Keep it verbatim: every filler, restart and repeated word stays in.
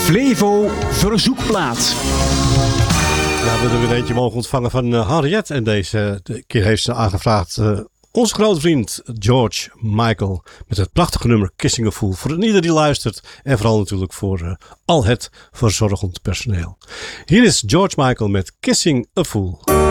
Flevo Verzoekplaat. Ja, we hebben er eentje mogen ontvangen van uh, Henriette. En deze de keer heeft ze aangevraagd uh, onze grote vriend George Michael. Met het prachtige nummer Kissing a Fool. Voor ieder die luistert. En vooral natuurlijk voor uh, al het verzorgend personeel. Hier is George Michael met Kissing a Fool.